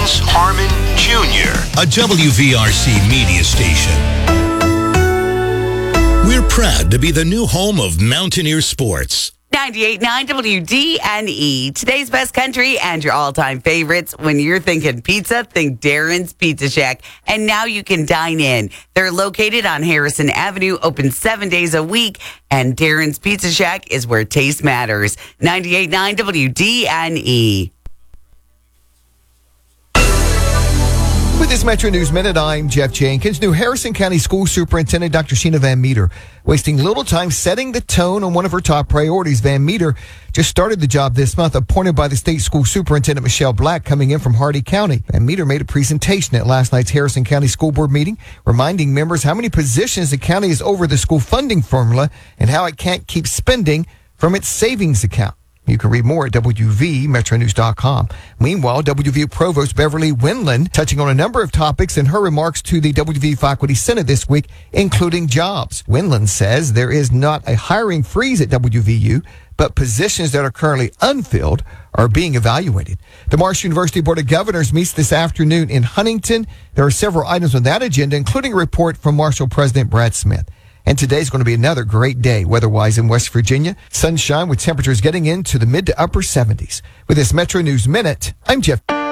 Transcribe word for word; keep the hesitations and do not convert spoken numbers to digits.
Prince Harmon Junior A W V R C media station. We're proud to be the new home of Mountaineer Sports. ninety-eight point nine W D N E. Today's best country and your all-time favorites. When you're thinking pizza, think Darren's Pizza Shack. And now you can dine in. They're located on Harrison Avenue, open seven days a week. And Darren's Pizza Shack is where taste matters. ninety-eight point nine W D N E. With this Metro News Minute, I'm Jeff Jenkins. New Harrison County School Superintendent Doctor Sheena Van Meter wasting little time setting the tone on one of her top priorities. Van Meter just started the job this month, appointed by the state school superintendent Michelle Black, coming in from Hardy County. Van Meter made a presentation at last night's Harrison County School Board meeting, reminding members how many positions the county is over the school funding formula and how it can't keep spending from its savings account. You can read more at W V Metro News dot com. Meanwhile, W V Provost Beverly Winland touching on a number of topics in her remarks to the W V Faculty Senate this week, including jobs. Winland says there is not a hiring freeze at W V U, but positions that are currently unfilled are being evaluated. The Marshall University Board of Governors meets this afternoon in Huntington. There are several items on that agenda, including a report from Marshall President Brad Smith. And today's going to be another great day weather-wise in West Virginia. Sunshine with temperatures getting into the mid to upper seventies. With this Metro News Minute, I'm Jeff.